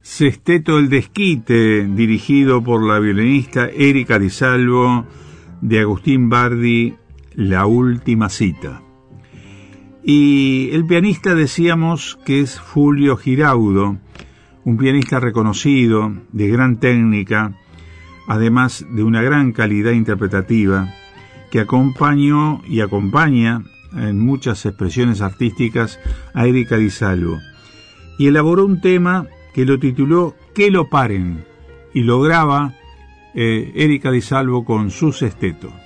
Sesteto El Desquite, dirigido por la violinista Erika Di Salvo, de Agustín Bardi, La Última Cita. Y el pianista decíamos que es Julio Giraudo, un pianista reconocido, de gran técnica, además de una gran calidad interpretativa, que acompañó y acompaña en muchas expresiones artísticas a Erika Di Salvo, y elaboró un tema que lo tituló Que lo paren, y lo graba Erika Di Salvo con su sesteto.